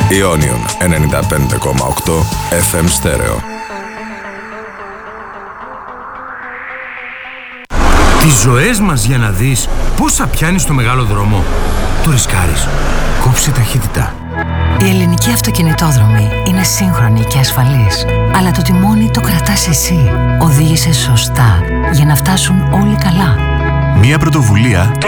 Ionion 95,8 FM στέρεο. Τις ζωές μας για να δεις πόσα πιάνεις στο μεγάλο δρόμο. Το ρισκάρεις. Κόψε ταχύτητα. Η ελληνική αυτοκινητόδρομη είναι σύγχρονη και ασφαλής. Αλλά το τιμόνι το κρατάς εσύ. Οδήγησε σωστά για να φτάσουν όλοι καλά. Μια πρωτοβουλία